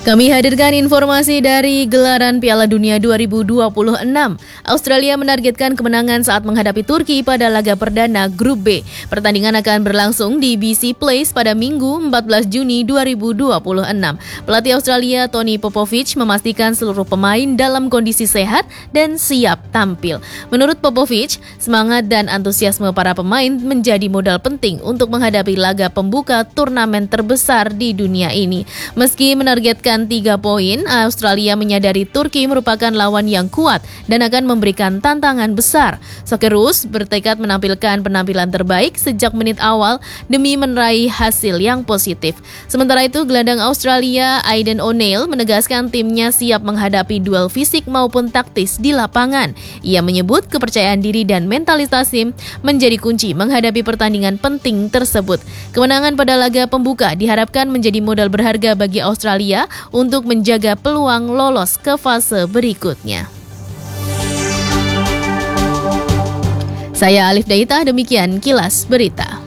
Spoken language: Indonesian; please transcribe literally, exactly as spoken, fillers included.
Kami hadirkan informasi dari gelaran Piala Dunia dua ribu dua puluh enam. Australia menargetkan kemenangan saat menghadapi Turki pada laga perdana Grup B. Pertandingan akan berlangsung di B C Place pada Minggu empat belas Juni dua ribu dua puluh enam. Pelatih Australia Tony Popovic memastikan seluruh pemain dalam kondisi sehat dan siap tampil. Menurut Popovic, semangat dan antusiasme para pemain menjadi modal penting untuk menghadapi laga pembuka turnamen terbesar di dunia ini. Meski menargetkan tiga poin, Australia menyadari Turki merupakan lawan yang kuat dan akan memberikan tantangan besar. Socceroos bertekad menampilkan penampilan terbaik sejak menit awal demi meraih hasil yang positif. Sementara itu, gelandang Australia Aidan O'Neill menegaskan timnya siap menghadapi duel fisik maupun taktis di lapangan. Ia menyebut kepercayaan diri dan mentalitas tim menjadi kunci menghadapi pertandingan penting tersebut. Kemenangan pada laga pembuka diharapkan menjadi modal berharga bagi Australia untuk menjaga peluang lolos ke fase berikutnya. Saya Alif Daita, demikian Kilas Berita.